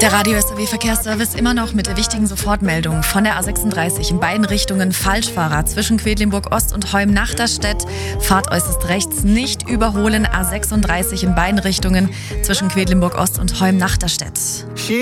Der Radio SAW Verkehrsservice immer noch mit der wichtigen Sofortmeldung von der A36 in beiden Richtungen Falschfahrer zwischen Quedlinburg Ost und Heum-Nachterstedt. Fahrt äußerst rechts, nicht überholen. A36 in beiden Richtungen zwischen Quedlinburg Ost und Heum-Nachterstedt.